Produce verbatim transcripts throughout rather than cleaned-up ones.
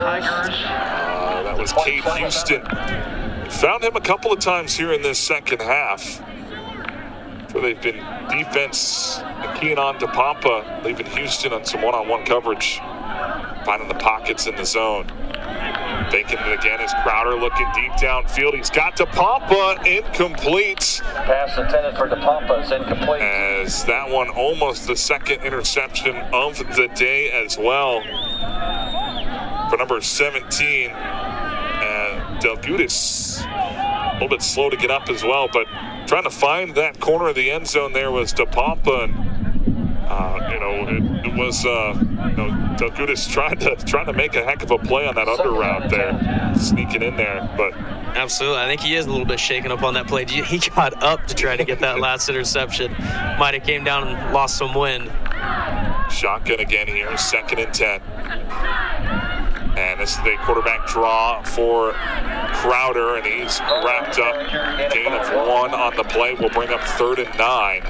Uh, that was Cade Houston. Found him a couple of times here in this second half. So they've been defense keying on to Pampa, leaving Houston on some one-on-one coverage, finding the pockets in the zone. Faking it again is Crowder looking deep downfield. He's got DePompa, incomplete. Pass intended for DePompa is incomplete. As that one almost the second interception of the day as well. For number seventeen, uh, Delgudis, a little bit slow to get up as well, but trying to find that corner of the end zone there was DePompa. And, uh, you know, it, it was, uh, you know, Delgudis trying to, trying to make a heck of a play on that under route there, sneaking in there, but. Absolutely. I think he is a little bit shaken up on that play. He got up to try to get that last interception. Might have came down and lost some wind. Shotgun again here, second and ten. And this is the quarterback draw for Crowder, and he's wrapped up. Gain of one on the play will bring up third and nine.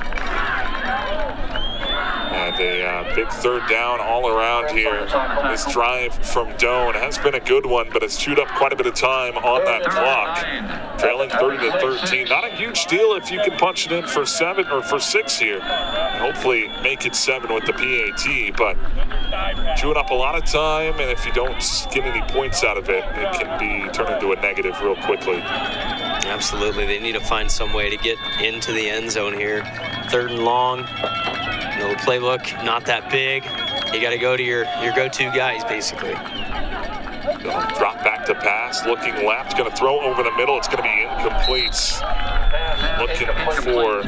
And a uh, big third down all around here. This drive from Doane has been a good one, but it's chewed up quite a bit of time on that clock. Trailing thirty to thirteen. Not a huge deal if you can punch it in for seven or for six here. And hopefully make it seven with the P A T, but chewing up a lot of time, and if you don't get any points out of it, it can be turned into a negative real quickly. Absolutely. They need to find some way to get into the end zone here. Third and long. You know, the playbook, not that big. You got to go to your, your go-to guys, basically. Drop back to pass, looking left, going to throw over the middle. It's going to be incomplete. Looking for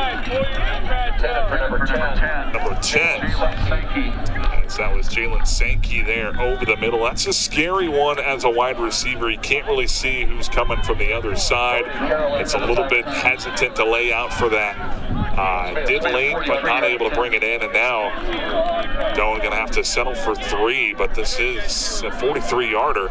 number ten. As that was Jalen Sankey there over the middle. That's a scary one as a wide receiver. You can't really see who's coming from the other side. It's a little bit hesitant to lay out for that. Uh, did late, but not able to bring it in, and now Doane going to have to settle for three, but this is a forty-three yarder.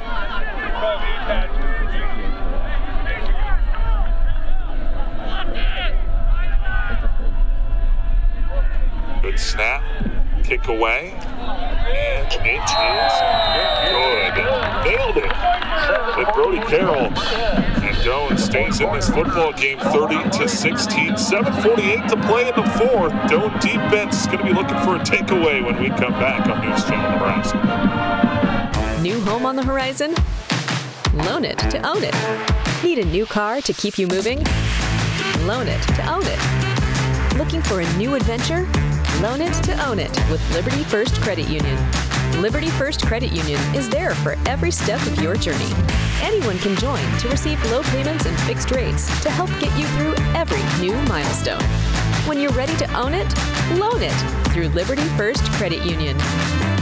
Good snap, kick away, and it is good. Nailed it. But Brody Carroll, and Doane stays in this football game thirty to sixteen. seven forty-eight to play in the fourth. Doane defense is going to be looking for a takeaway when we come back on News Channel Nebraska. New home on the horizon? Loan it to own it. Need a new car to keep you moving? Loan it to own it. Looking for a new adventure? Loan it to own it with Liberty First Credit Union. Liberty First Credit Union is there for every step of your journey. Anyone can join to receive low payments and fixed rates to help get you through every new milestone. When you're ready to own it, loan it through Liberty First Credit Union.